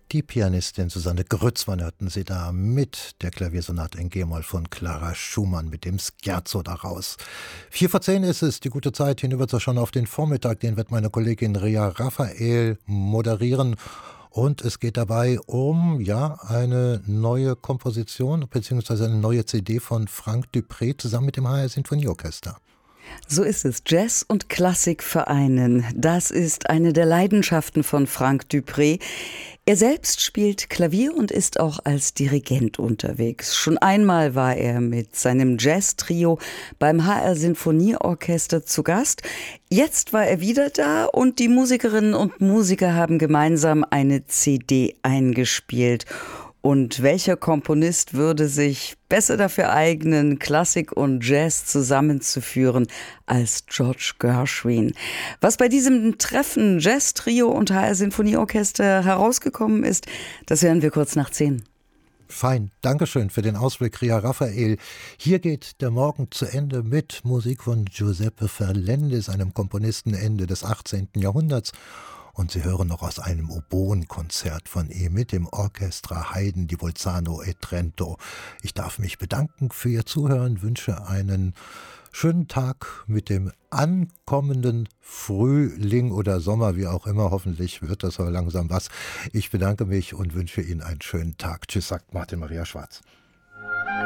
Die Pianistin Susanne Grützmann hörten Sie da mit der Klaviersonate in G-Moll von Clara Schumann mit dem Scherzo daraus. 10:04 ist es, die gute Zeit hinüber zu schauen auf den Vormittag, den wird meine Kollegin Ria Raphael moderieren. Und es geht dabei um eine neue Komposition bzw. eine neue CD von Frank Dupré zusammen mit dem HR Sinfonieorchester. So ist es. Jazz und Klassik vereinen. Das ist eine der Leidenschaften von Frank Dupré. Er selbst spielt Klavier und ist auch als Dirigent unterwegs. Schon einmal war er mit seinem Jazz-Trio beim HR Sinfonieorchester zu Gast. Jetzt war er wieder da und die Musikerinnen und Musiker haben gemeinsam eine CD eingespielt. Und welcher Komponist würde sich besser dafür eignen, Klassik und Jazz zusammenzuführen als George Gershwin? Was bei diesem Treffen Jazz-Trio und HR Sinfonieorchester herausgekommen ist, das hören wir kurz nach 10. Fein, Dankeschön für den Ausblick, Ria Raphael. Hier geht der Morgen zu Ende mit Musik von Giuseppe Ferlendis, einem Komponisten Ende des 18. Jahrhunderts. Und Sie hören noch aus einem Oboenkonzert von ihm mit dem Orchestra Haydn di Bolzano e Trento. Ich darf mich bedanken für Ihr Zuhören, wünsche einen schönen Tag mit dem ankommenden Frühling oder Sommer, wie auch immer. Hoffentlich wird das aber langsam was. Ich bedanke mich und wünsche Ihnen einen schönen Tag. Tschüss, sagt Martin Maria Schwarz.